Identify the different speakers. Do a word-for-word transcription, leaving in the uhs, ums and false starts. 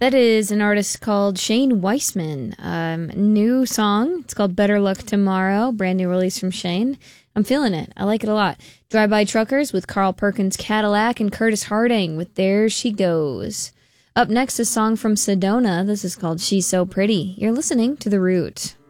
Speaker 1: That is an artist called Shane Weissman. Um, new song. It's called Better Luck Tomorrow. Brand new release from Shane. I'm feeling it. I like it a lot. Drive-By Truckers with Carl Perkins Cadillac and Curtis Harding with There She Goes. Up next, a song from Sedona. This is called She's So Pretty. You're listening to The Root.